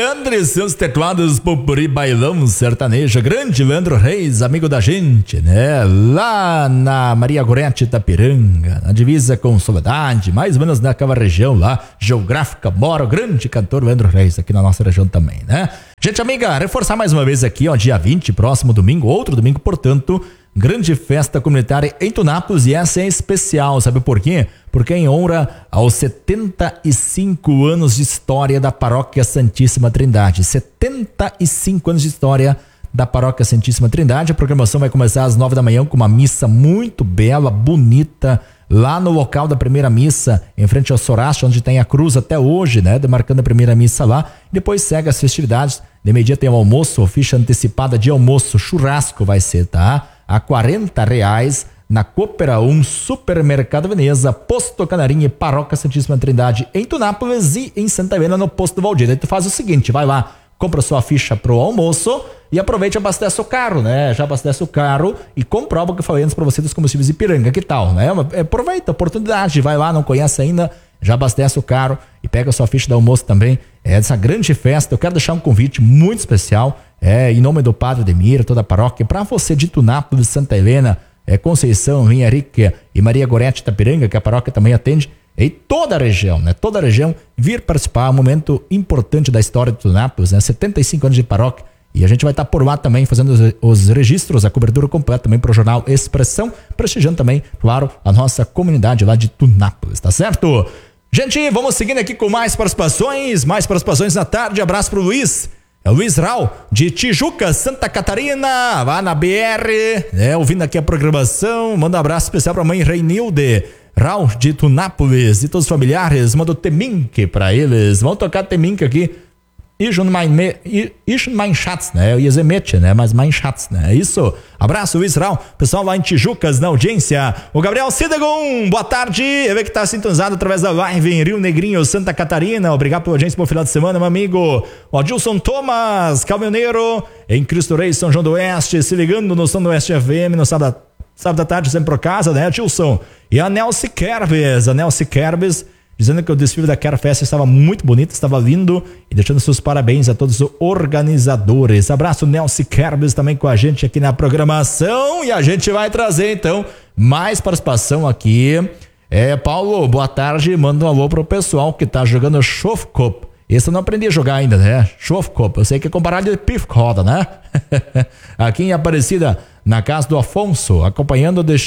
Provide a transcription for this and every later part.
Leandro e seus teclados popurri bailão sertanejo. Grande Leandro Reis, amigo da gente, né? Lá na Maria Gorete Itapiranga, na divisa com Soledade, mais ou menos naquela região lá, geográfica, mora o grande cantor Leandro Reis aqui na nossa região também, né? Gente amiga, reforçar mais uma vez aqui, ó, dia 20, próximo domingo, outro domingo, portanto, grande festa comunitária em Tunápolis, e essa é especial, sabe por quê? Porque em honra aos 75 anos de história da Paróquia Santíssima Trindade. 75 anos de história da Paróquia Santíssima Trindade. A programação vai começar às 9 da manhã com uma missa muito bela, bonita, lá no local da primeira missa, em frente ao Soraste, onde tem a cruz até hoje, né? Demarcando a primeira missa lá. Depois segue as festividades. De meio-dia tem o almoço, ficha antecipada de almoço, churrasco vai ser, tá? A R$40 na Coopera 1, Supermercado Veneza, Posto Canarinho e Paróquia Santíssima Trindade em Tunápolis e em Santa Helena no Posto Valdir. Aí tu faz o seguinte, vai lá, compra sua ficha pro almoço e aproveite e abastece o carro, né? Já abastece o carro e comprova o que eu falei antes pra você dos combustíveis Ipiranga, que tal, né? Aproveita a oportunidade, vai lá, não conhece ainda, já abastece o carro e pega a sua ficha do almoço também. É essa grande festa, eu quero deixar um convite muito especial, em nome do Padre Ademir, toda a paróquia, para você de Tunápolis, Santa Helena, Conceição, Vinharique e Maria Gorete Itapiranga, que a paróquia também atende, e toda a região, né? Toda a região vir participar, um momento importante da história de Tunápolis, né? 75 anos de paróquia, e a gente vai estar por lá também fazendo os registros, a cobertura completa também para o jornal Expressão, prestigiando também, claro, a nossa comunidade lá de Tunápolis, tá certo? Gente, vamos seguindo aqui com mais participações na tarde. Abraço pro Luiz. É o Luiz Rau, de Tijuca, Santa Catarina, lá na BR, ouvindo aqui a programação. Manda um abraço especial pra mãe Reinilde Rau, de Tunápolis, e todos os familiares. Manda o Temink pra eles. Vamos tocar Temink aqui. Ischen mein Schatz, né? Eu ia dizer Mädchen, né? Mas mein Schatz, né? É isso. Abraço, Luiz Rau. Pessoal lá em Tijucas, na audiência. O Gabriel Cidegon, boa tarde. Eu vejo que tá sintonizado através da live em Rio Negrinho, Santa Catarina. Obrigado pela audiência, bom final de semana, meu amigo. O Adilson Thomas, caminhoneiro, em Cristo Rei, São João do Oeste, se ligando no São do Oeste FM, no sábado da tarde, sempre por casa, né, Adilson? E a Nelce Kerbes, dizendo que o desfile da Quero Festa estava muito bonito, estava lindo, e deixando seus parabéns a todos os organizadores. Abraço, Nelson Kerbes, também com a gente aqui na programação, e a gente vai trazer então mais participação aqui. Paulo, boa tarde, manda um alô pro pessoal que tá jogando Schofkop. Esse eu não aprendi a jogar ainda, né? Schofkop, eu sei que é comparado de pifcoda, né? Aqui em Aparecida, na casa do Afonso, acompanhado de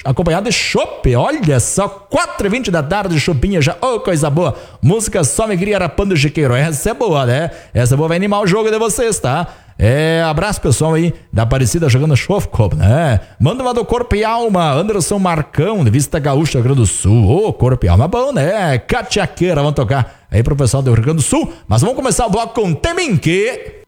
chopp, olha só, 4h20 da tarde, chopinha já, coisa boa, música só alegria, rapando chiqueiro, essa é boa, né? Essa é boa, vai animar o jogo de vocês, tá? Abraço pessoal aí da Aparecida jogando Schofkop, né? Manda uma do Corpo e Alma, Anderson Marcão, de Vista Gaúcha, Rio Grande do Sul. Corpo e Alma, bom, né? Catiaqueira, vamos tocar aí pro pessoal do Rio Grande do Sul, mas vamos começar o bloco com Temink.